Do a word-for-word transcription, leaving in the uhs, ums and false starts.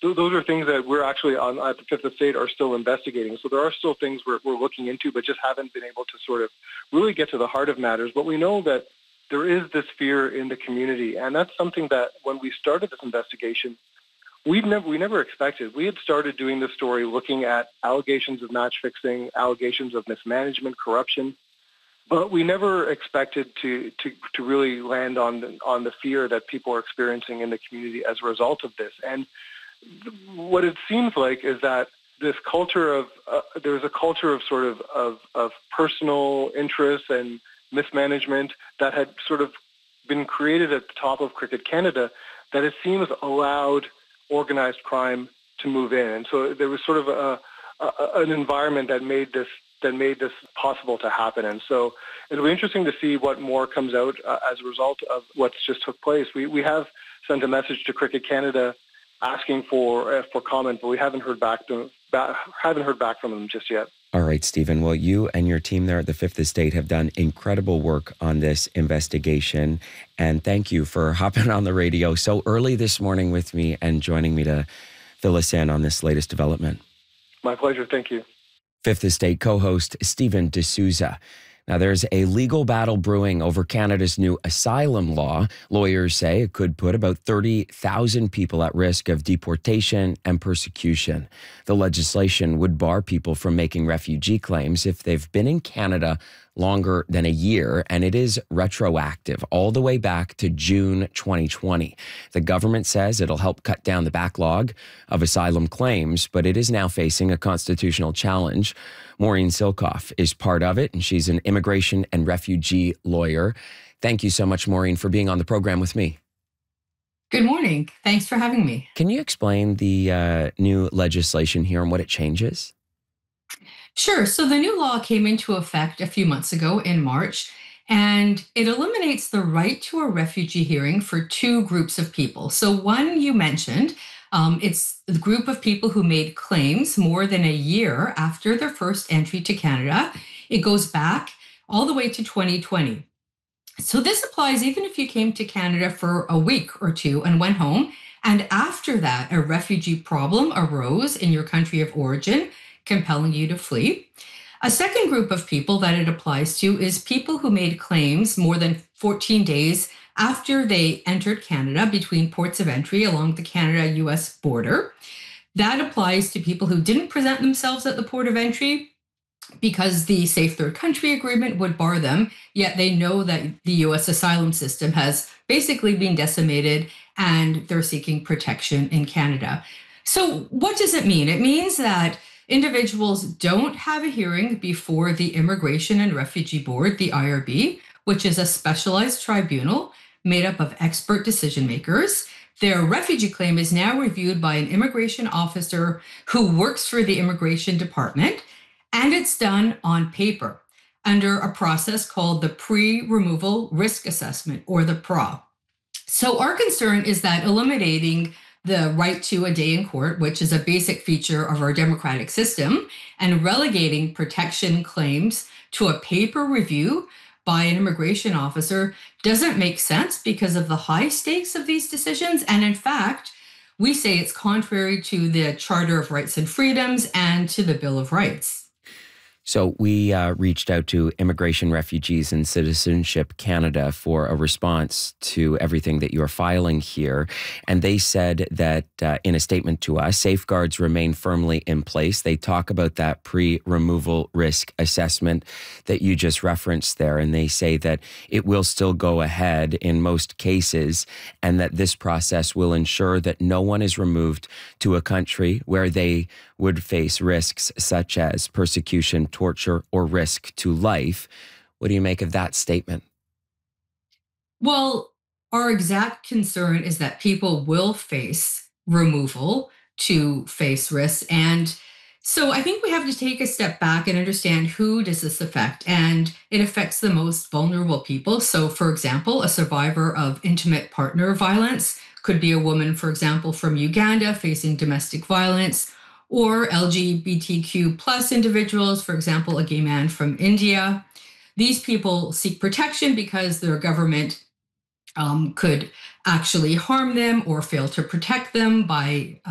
th- those are things that we're actually on at the Fifth Estate are still investigating. So there are still things we're, we're looking into, but just haven't been able to sort of really get to the heart of matters. But we know that there is this fear in the community, and that's something that when we started this investigation, we've never we never expected. We had started doing this story looking at allegations of match fixing, allegations of mismanagement, corruption, but we never expected to to, to really land on the, on the fear that people are experiencing in the community as a result of this. And what it seems like is that this culture of uh, there's a culture of sort of, of of personal interests and mismanagement that had sort of been created at the top of Cricket Canada, that it seems allowed organized crime to move in. And so there was sort of a, a, an environment that made this that made this possible to happen. And so it'll be interesting to see what more comes out uh, as a result of what's just took place. We we have sent a message to Cricket Canada asking for uh, for comment, but we haven't heard back to back, haven't heard back from them just yet. All right, Stephen. Well, you and your team there at the Fifth Estate have done incredible work on this investigation. And thank you for hopping on the radio so early this morning with me and joining me to fill us in on this latest development. My pleasure. Thank you. Fifth Estate co-host Stephen D'Souza. Now, there's a legal battle brewing over Canada's new asylum law. Lawyers say it could put about thirty thousand people at risk of deportation and persecution. The legislation would bar people from making refugee claims if they've been in Canada longer than a year, and it is retroactive all the way back to June twenty twenty. The government says it'll help cut down the backlog of asylum claims, but it is now facing a constitutional challenge. Maureen Silkoff is part of it, and she's an immigration and refugee lawyer. Thank you so much, Maureen, for being on the program with me. Good morning. Thanks for having me. Can you explain the uh, new legislation here and what it changes? Sure. So the new law came into effect a few months ago in March, and it eliminates the right to a refugee hearing for two groups of people. So one you mentioned, um, it's the group of people who made claims more than a year after their first entry to Canada. It goes back all the way to twenty twenty. So this applies even if you came to Canada for a week or two and went home, and after that, a refugee problem arose in your country of origin, compelling you to flee. A second group of people that it applies to is people who made claims more than fourteen days after they entered Canada between ports of entry along the Canada-U S border. That applies to people who didn't present themselves at the port of entry because the Safe Third Country Agreement would bar them, yet they know that the U S asylum system has basically been decimated and they're seeking protection in Canada. So what does it mean? It means that individuals don't have a hearing before the Immigration and Refugee Board, the I R B, which is a specialized tribunal made up of expert decision makers. Their refugee claim is now reviewed by an immigration officer who works for the Immigration Department, and it's done on paper under a process called the Pre-Removal Risk Assessment, or the P R A. So our concern is that eliminating the right to a day in court, which is a basic feature of our democratic system, and relegating protection claims to a paper review by an immigration officer doesn't make sense because of the high stakes of these decisions. And in fact, we say it's contrary to the Charter of Rights and Freedoms and to the Bill of Rights. So we uh, reached out to Immigration, Refugees and Citizenship Canada for a response to everything that you're filing here. And they said that uh, in a statement to us, safeguards remain firmly in place. They talk about that pre-removal risk assessment that you just referenced there. And they say that it will still go ahead in most cases, and that this process will ensure that no one is removed to a country where they would face risks such as persecution, torture, or risk to life. What do you make of that statement? Well, our exact concern is that people will face removal to face risks. And so I think we have to take a step back and understand who does this affect. And it affects the most vulnerable people. So for example, a survivor of intimate partner violence could be a woman, for example, from Uganda facing domestic violence, or L G B T Q plus individuals, for example, a gay man from India. These people seek protection because their government um, could actually harm them or fail to protect them by